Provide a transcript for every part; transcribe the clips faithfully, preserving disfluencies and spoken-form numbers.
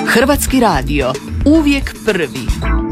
Hrvatski radio, uvijek prvi.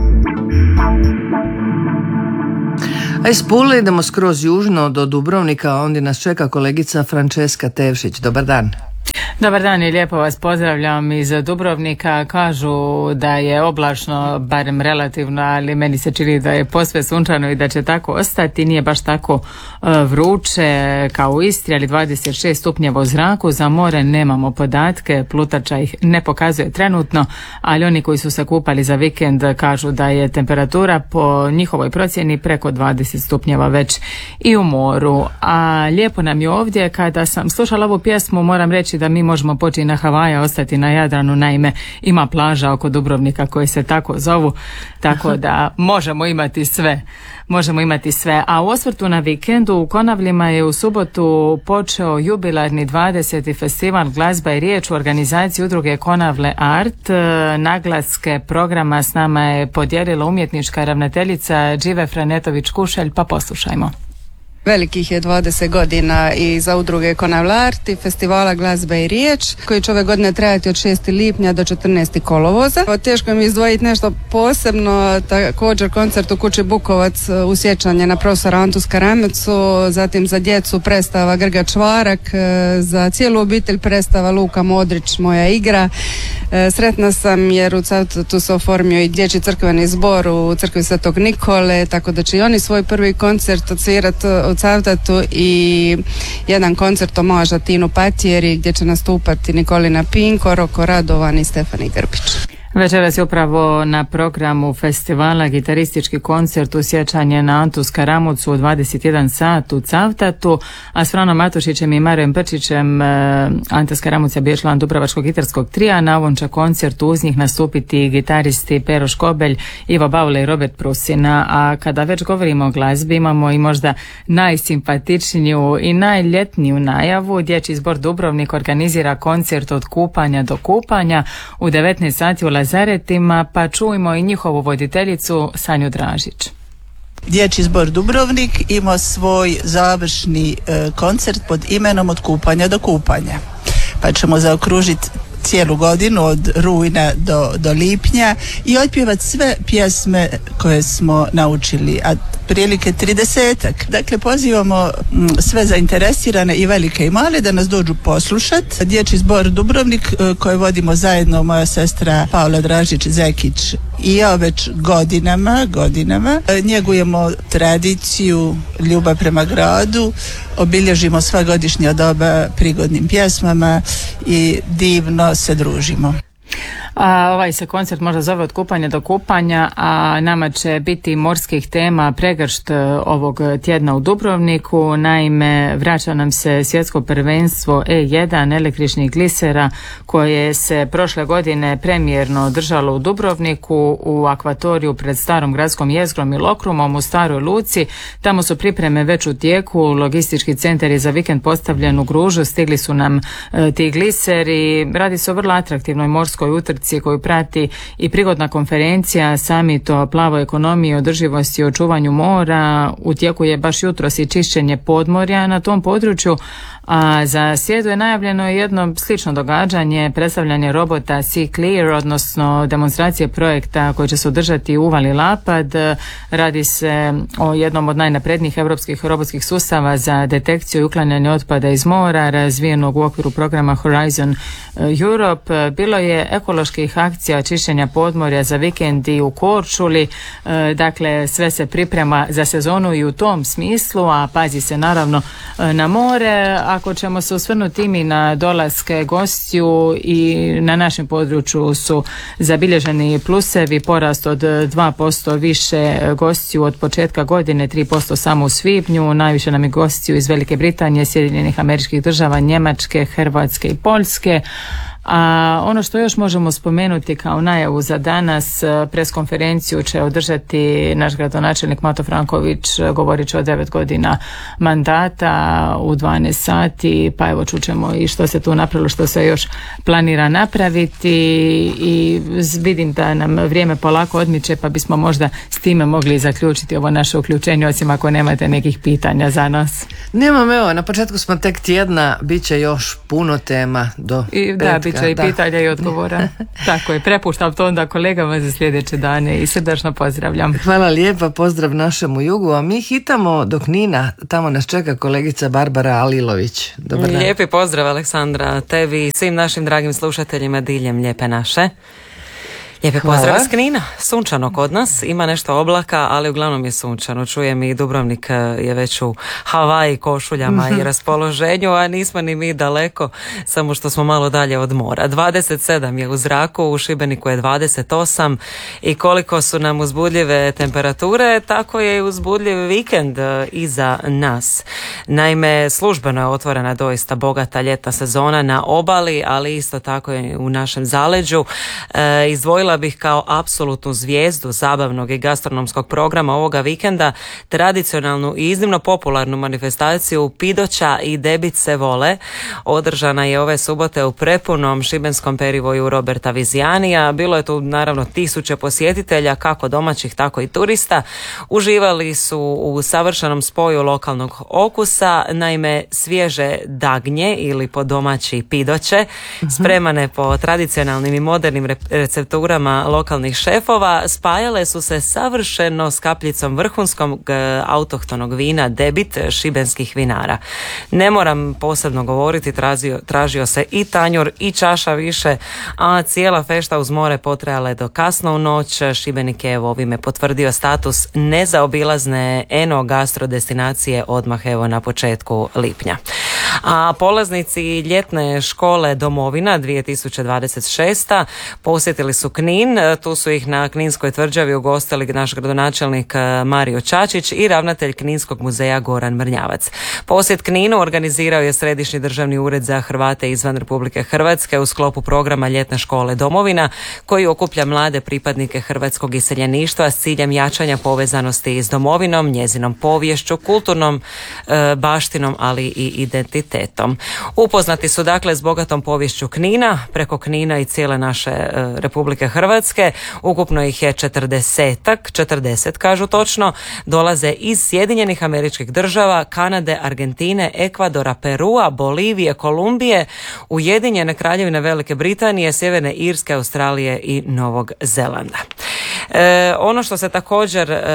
A iz Pule idemo skroz južno do Dubrovnika, a ondje nas čeka kolegica Franceska Tevšić. Dobar dan. Dobar dan i lijepo vas pozdravljam iz Dubrovnika. Kažu da je oblačno, barem relativno, ali meni se čini da je posve sunčano i da će tako ostati. Nije baš tako uh, vruće kao u Istri, ali dvadeset šest stupnjeva u zraku. Za more nemamo podatke, plutača ih ne pokazuje trenutno, ali oni koji su se kupali za vikend kažu da je temperatura po njihovoj procjeni preko dvadeset stupnjeva već i u moru. A lijepo nam je ovdje. Kada sam slušala ovu pjesmu, moram reći da mi možemo poći na Havaja, ostati na Jadranu, naime ima plaža oko Dubrovnika koje se tako zovu, tako da možemo imati sve. Možemo imati sve. A u osvrtu na vikendu u Konavlima je u subotu počeo jubilarni dvadeseti festival Glazba i riječ u organizaciji udruge Konavle Art. Naglaske programa s nama je podijelila umjetnička ravnateljica Džive Franetović-Kušelj, pa poslušajmo. Velikih je dvadeset godina i za udruge Konavle Art i festivala Glazbe i riječ koji će ove godine trajati od šestog lipnja do četrnaestog kolovoza. Teško mi izdvojiti nešto posebno, također koncert u kući Bukovac u sjećanje na profesora Antu Skaramecu, zatim za djecu predstava Grga Čvarak, za cijelu obitelj predstava Luka Modrić, Moja igra. Sretna sam jer u Cavtatu se oformio i dječji crkveni zbor u crkvi Svetog Nikole, tako da će i oni svoj prvi koncert odsvirati u Cavtatu i jedan koncert omaža Tinu Patjeri gdje će nastupati Nikolina Pinko, Roko Radovan i Stefani Grbić. Večeras je upravo na programu festivala gitaristički koncert u sjećanje na Antu Skaramucu u dvadeset jedan sat u Cavtatu, a s Franom Matušićem i Marijem Prčićem Ante Skaramuc je bio član Dubrovačkog gitarskog trija. Na ovom će koncertu uz njih nastupiti gitaristi Pero Škobelj, Ivo Baule i Robert Prusina. A kada već govorimo o glazbi, imamo i možda najsimpatičniju i najljetniju najavu. Dječji zbor Dubrovnik organizira koncert od kupanja do kupanja u devetnaest sati u Lazaretima, pa čujmo i njihovu voditeljicu Sanju Dražić. Dječji zbor Dubrovnik ima svoj završni e, koncert pod imenom Od kupanja do kupanja, pa ćemo zaokružiti cijelu godinu od rujna do, do lipnja i otpjevati sve pjesme koje smo naučili, a prilike tridesetak. Dakle, pozivamo m, sve zainteresirane i velike i male da nas dođu poslušati. Dječji zbor Dubrovnik koji vodimo zajedno moja sestra Paula Dražić-Zekić i ja već godinama, godinama njegujemo tradiciju ljubav prema gradu, obilježimo sva godišnja doba prigodnim pjesmama i divno se družimo. A ovaj se koncert možda zove Od kupanja do kupanja, a nama će biti morskih tema pregršt ovog tjedna u Dubrovniku. Naime, vraća nam se svjetsko prvenstvo E jedan električnih glisera koje se prošle godine premijerno održalo u Dubrovniku u akvatoriju pred starom gradskom jezgrom i Lokrumom u Staroj Luci. Tamo su pripreme već u tijeku, logistički centar je za vikend postavljen u Gružu, stigli su nam e, ti gliseri. Radi se o vrlo atraktivnoj morskoj utrci koju prati i prigodna konferencija Summit o plavoj ekonomiji, održivosti i očuvanju mora. U tijeku je baš jutros i čišćenje podmorja na tom području, a za srijedu je najavljeno jedno slično događanje, predstavljanje robota Sea Clear, odnosno demonstracije projekta koji će se održati u uvali Lapad. Radi se o jednom od najnaprednijih europskih robotskih sustava za detekciju i uklanjanje otpada iz mora, razvijenog u okviru programa Horizon Europe. Bilo je ekoloških akcija čišćenja podmorja za vikend i u Korčuli, dakle sve se priprema za sezonu i u tom smislu, a pazi se naravno na more. Ako ćemo se osvrnuti mi na dolaske gostiju, i na našem području su zabilježeni plusevi, porast od dva posto više gostiju od početka godine, tri posto samo u svibnju. Najviše nam je gostiju iz Velike Britanije, Sjedinjenih Američkih Država, Njemačke, Hrvatske i Poljske. A ono što još možemo spomenuti kao najavu za danas, preskonferenciju će održati naš gradonačelnik Mato Franković, govorit će o devet godina mandata u dvanaest sati, pa evo čućemo i što se tu napravilo, što se još planira napraviti, i vidim da nam vrijeme polako odmiče, pa bismo možda s time mogli zaključiti ovo naše uključenje, osim ako nemate nekih pitanja za nas. Nemam, evo, na početku smo tek tjedna, bit će još puno tema do I, petka. Da, bit slučaj da. pitanja i odgovora. Tako je, prepuštam to onda kolegama za sljedeće dane i srdačno pozdravljam. Hvala lijepa, pozdrav našemu jugu, a mi hitamo do Knina, tamo nas čeka kolegica Barbara Alilović. Dobar dan. Lijepi pozdrav Aleksandra, tebi i svim našim dragim slušateljima diljem Lijepe naše. Lijepe pozdrav iz Knina, sunčano kod nas, ima nešto oblaka, ali uglavnom je sunčano. Čujem i Dubrovnik je već u Havaji, košuljama i raspoloženju, a nismo ni mi daleko, samo što smo malo dalje od mora. dvadeset sedam je u zraku, u Šibeniku je dvadeset osam i koliko su nam uzbudljive temperature, tako je i uzbudljiv vikend iza nas. Naime, službeno je otvorena doista bogata ljetna sezona na obali, ali isto tako i u našem zaleđu. E, izdvojila bih kao apsolutnu zvijezdu zabavnog i gastronomskog programa ovoga vikenda tradicionalnu i iznimno popularnu manifestaciju Pidoća i Debit se vole. Održana je ove subote u prepunom šibenskom perivoju Roberta Vizijanija. Bilo je tu naravno tisuće posjetitelja, kako domaćih tako i turista. Uživali su u savršenom spoju lokalnog okusa, naime svježe dagnje ili po domaći pidoće, spremane po tradicionalnim i modernim recepturama lokalnih šefova, spajale su se savršeno s kapljicom vrhunskog autohtonog vina Debit šibenskih vinara. Ne moram posebno govoriti, tražio, tražio se i tanjur i čaša više, a cijela fešta uz more potrajala je do kasno u noć. Šibenik je evo ovime potvrdio status nezaobilazne eno gastro destinacije odmah evo na početku lipnja. A polaznici ljetne škole Domovina dvije tisuće dvadeset šest posjetili su Knin. Tu su ih na Kninskoj tvrđavi ugostili naš gradonačelnik Mario Čačić i ravnatelj Kninskog muzeja Goran Mrnjavac. Posjet Kninu organizirao je Središnji državni ured za Hrvate izvan Republike Hrvatske u sklopu programa ljetne škole Domovina, koji okuplja mlade pripadnike hrvatskog iseljeništva s ciljem jačanja povezanosti s domovinom, njezinom poviješću, kulturnom e, baštinom, ali i identitetom. Upoznati su dakle s bogatom poviješću Knina, preko Knina i cijele naše e, Republike Hrvatske. Ukupno ih je četrdesetak, četrdeset kažu točno, dolaze iz Sjedinjenih Američkih Država, Kanade, Argentine, Ekvadora, Perua, Bolivije, Kolumbije, Ujedinjene Kraljevine Velike Britanije, Sjeverne Irske, Australije i Novog Zelanda. E, ono što se također e,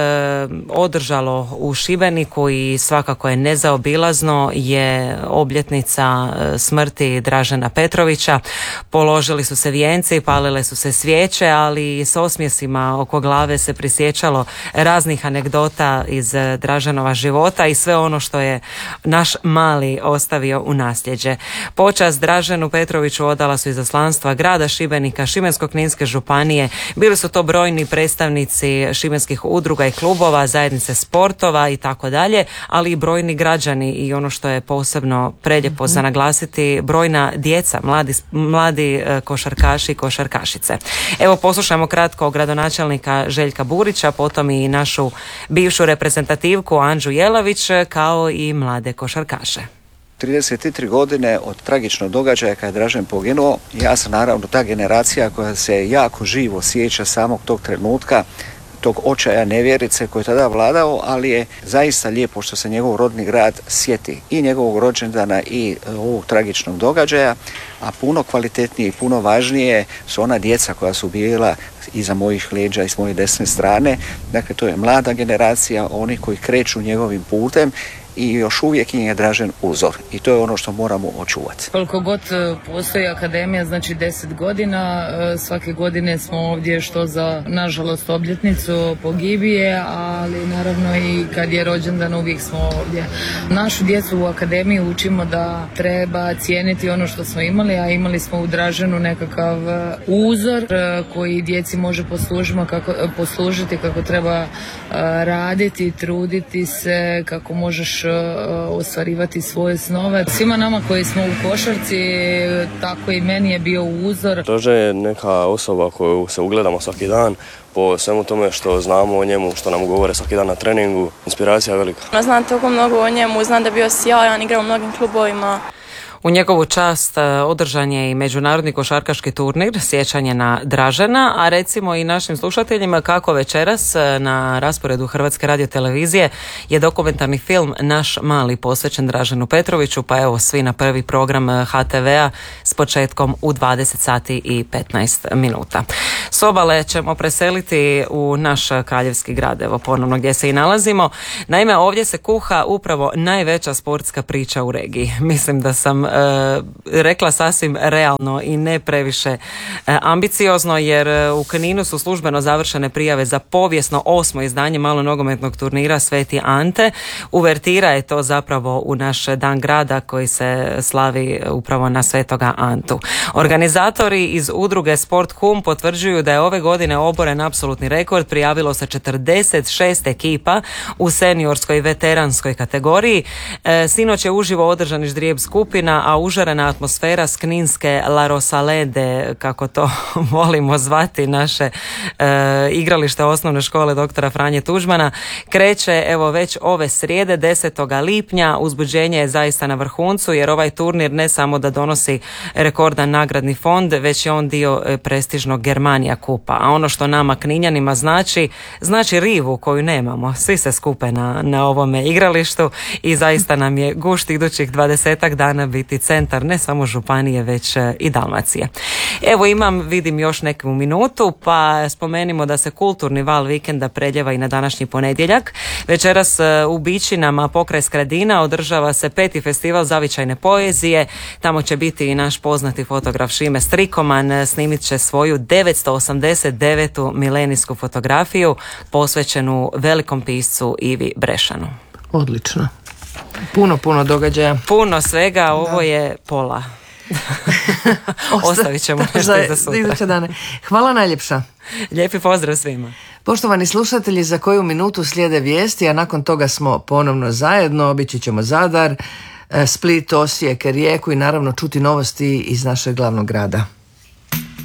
održalo u Šibeniku i svakako je nezaobilazno je obljetnica e, smrti Dražena Petrovića. Položili su se vijenci, palile su se svijeće, ali s osmjesima oko glave se prisjećalo raznih anegdota iz Draženova života i sve ono što je naš mali ostavio u nasljeđe. Počast Draženu Petroviću odala su izaslanstva grada Šibenika, Šibensko-kninske županije, bili su to brojni predstavnici šibenskih udruga i klubova, zajednice sportova i tako dalje, ali i brojni građani i ono što je posebno prelijepo za naglasiti, brojna djeca, mladi, mladi košarkaši i košarkašice. Evo poslušajmo kratko gradonačelnika Željka Burića, potom i našu bivšu reprezentativku Anđu Jelavić, kao i mlade košarkaše. trideset tri godine od tragičnog događaja kada je Dražen poginuo, ja sam naravno ta generacija koja se jako živo sjeća samog tog trenutka, tog očaja nevjerice koji je tada vladao, ali je zaista lijepo što se njegov rodni grad sjeti i njegovog rođendana i ovog tragičnog događaja, a puno kvalitetnije i puno važnije su ona djeca koja su bila iza mojih leđa i s moje desne strane. Dakle, to je mlada generacija, oni koji kreću njegovim putem i još uvijek im je Dražen uzor i to je ono što moramo očuvati. Koliko god postoji akademija, znači deset godina, svake godine smo ovdje što za, nažalost, obljetnicu pogibije, ali naravno i kad je rođendan uvijek smo ovdje. Našu djecu u akademiji učimo da treba cijeniti ono što smo imali, a imali smo u Draženu nekakav uzor koji djeci može poslužiti kako, poslužiti kako treba raditi, truditi se, kako možeš ostvarivati svoje snove. Svima nama koji smo u košarci, tako i meni je bio uzor. Dražen je neka osoba koju se ugledamo svaki dan, po svemu tome što znamo o njemu, što nam govore svaki dan na treningu. Inspiracija je velika. Znam toliko mnogo o njemu, znam da je bio sjajan, igrao u mnogim klubovima. U njegovu čast održan je i međunarodni košarkaški turnir sjećanje na Dražena, a recimo i našim slušateljima kako večeras na rasporedu Hrvatske radiotelevizije je dokumentarni film Naš mali posvećen Draženu Petroviću, pa evo svi na prvi program ha te vea s početkom u dvadeset sati i petnaest minuta. S obale ćemo preseliti u naš kraljevski grad, evo ponovno gdje se i nalazimo. Naime, ovdje se kuha upravo najveća sportska priča u regiji. Mislim da sam e, rekla sasvim realno i ne previše e, ambiciozno, jer u Kninu su službeno završene prijave za povijesno osmo izdanje malonogometnog turnira Sveti Ante. Uvertira je to zapravo u naš dan grada koji se slavi upravo na Svetoga Antu. Organizatori iz udruge Sport Hum potvrđuju da je ove godine oboren apsolutni rekord. Prijavilo se četrdeset šest ekipa u seniorskoj i veteranskoj kategoriji. E, sinoć je uživo održan ždrijeb skupina, a užarena atmosfera s kninske La Rosalede, kako to volimo zvati naše e, igralište osnovne škole doktora Franje Tuđmana, kreće evo već ove srijede desetog lipnja. Uzbuđenje je zaista na vrhuncu, jer ovaj turnir ne samo da donosi rekordan nagradni fond, već je on dio prestižnog Germania kupa. A ono što nama Kninjanima znači, znači rivu koju nemamo. Svi se skupe na, na ovome igralištu i zaista nam je gušt idućih dvadesetak dana biti centar ne samo županije, već i Dalmacije. Evo imam, vidim još neku minutu, pa spomenimo da se kulturni val vikenda predjeva i na današnji ponedjeljak. Večeras u Bićinama pokraj Skradina održava se peti festival zavičajne poezije. Tamo će biti i naš poznati fotograf Šime Strikoman. Snimit će svoju devetsto osamdeset devetu milenijsku fotografiju posvećenu velikom piscu Ivi Brešanu. Odlično. Puno, puno događaja. Puno svega, ovo da. je pola. Ostavit ćemo nešto za, za sutra. Dane. Hvala najljepša. Lijepi pozdrav svima. Poštovani slušatelji, za koju minutu slijede vijesti, a nakon toga smo ponovno zajedno. Obići ćemo Zadar, Split, Osijek, Rijeku i naravno čuti novosti iz našeg glavnog grada.